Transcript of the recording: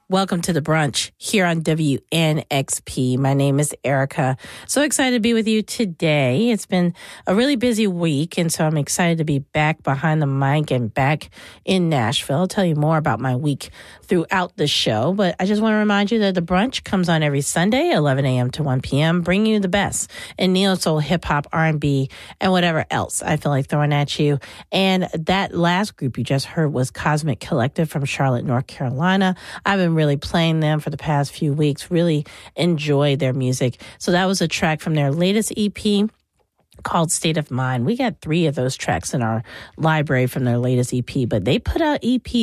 Welcome to the brunch here on WNXP. My name is Erica. So excited to be with you today. It's been a really busy week, and so I'm excited to be back behind the mic and back in Nashville. I'll tell you more about my week throughout the show, but I just want to remind you that the brunch comes on every Sunday, 11 a.m. to 1 p.m., bringing you the best in neo-soul, hip-hop, R&B, and whatever else I feel like throwing at you. And that last group you just heard was Cosmic Collective from Charlotte, North Carolina. I've been really playing them for the past few weeks, really enjoyed their music. So that was a track from their latest EP called State of Mind. We got 3 of those tracks in our library from their latest EP, but they put out EPs